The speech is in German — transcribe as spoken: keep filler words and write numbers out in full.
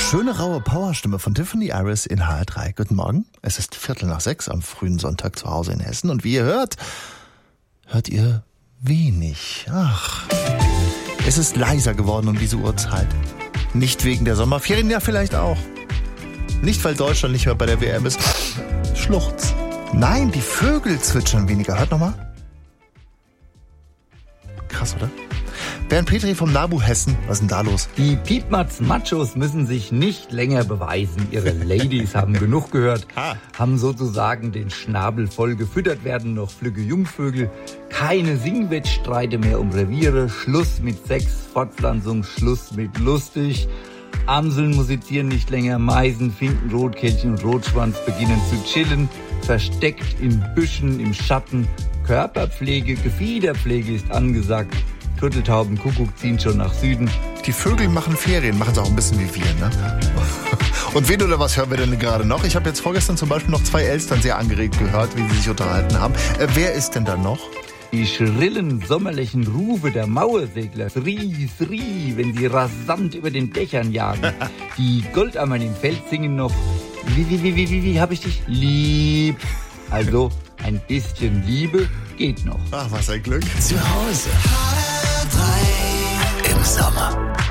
schöne, raue Powerstimme von Tiffany Iris in H R drei. Guten Morgen. Es ist Viertel nach sechs am frühen Sonntag zu Hause in Hessen. Und wie ihr hört, hört ihr wenig. Ach, es ist leiser geworden um diese Uhrzeit. Nicht wegen der Sommerferien, ja vielleicht auch. Nicht, weil Deutschland nicht mehr bei der W M ist. Schluchz. Nein, die Vögel zwitschern weniger. Hört nochmal. Krass, oder? Bernd Petri vom NABU Hessen, was ist denn da los? Die Piepmatz-Machos müssen sich nicht länger beweisen. Ihre Ladies haben genug gehört, haben sozusagen den Schnabel voll gefüttert, werden noch flügge Jungvögel. Keine Singwettstreite mehr um Reviere, Schluss mit Sex, Fortpflanzung, Schluss mit lustig. Amseln musizieren nicht länger, Meisen, Finken, Rotkehlchen und Rotschwanz beginnen zu chillen, versteckt in Büschen, im Schatten. Körperpflege, Gefiederpflege ist angesagt. Turteltauben, Kuckuck ziehen schon nach Süden. Die Vögel machen Ferien, machen es auch ein bisschen wie wir, ne? Und wen oder was hören wir denn gerade noch? Ich habe jetzt vorgestern zum Beispiel noch zwei Elstern sehr angeregt gehört, wie sie sich unterhalten haben. Äh, wer ist denn da noch? Die schrillen sommerlichen Rufe der Mauersegler, Sri, Sri, wenn sie rasant über den Dächern jagen. Die Goldammern im Feld singen noch, wie, wie, wie, wie, wie, wie hab ich dich lieb. Also, ein bisschen Liebe geht noch. Ach, was ein Glück. Zu Hause. H R drei im Sommer.